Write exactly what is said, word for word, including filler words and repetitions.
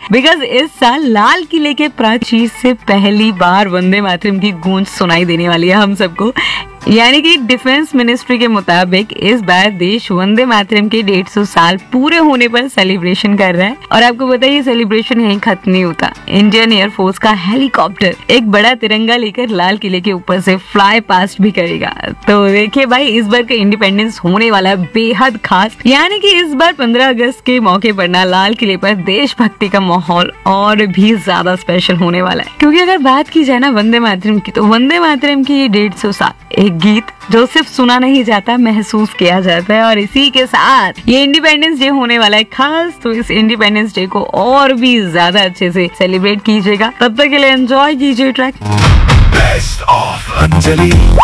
Because इस साल लाल किले के प्राचीर से पहली बार वंदे मातरम की गूंज सुनाई देने वाली है हम सबको। यानी कि डिफेंस मिनिस्ट्री के मुताबिक इस बार देश वंदे मातरम के डेढ़ सौ साल पूरे होने पर सेलिब्रेशन कर रहा है। और आपको पता है ये सेलिब्रेशन यहीं खत्म नहीं होता। इंडियन एयरफोर्स का हेलीकॉप्टर एक बड़ा तिरंगा लेकर लाल किले के ऊपर से फ्लाई पास्ट भी करेगा। तो देखिए भाई, इस बार का इंडिपेंडेंस होने वाला है बेहद खास। यानी कि इस बार पंद्रह अगस्त के मौके पर ना लाल किले पर देशभक्ति का माहौल और भी ज्यादा स्पेशल होने वाला है। क्योंकि अगर बात की जाए ना वंदे मातरम की, तो वंदे मातरम की ये डेढ़ सौ साल एक गीत जो सिर्फ सुना नहीं जाता, महसूस किया जाता है। और इसी के साथ ये इंडिपेंडेंस डे होने वाला है खास। तो इस इंडिपेंडेंस डे को और भी ज्यादा अच्छे से सेलिब्रेट कीजिएगा। तब तक के लिए एंजॉय कीजिए ट्रैक। Best of Anjali।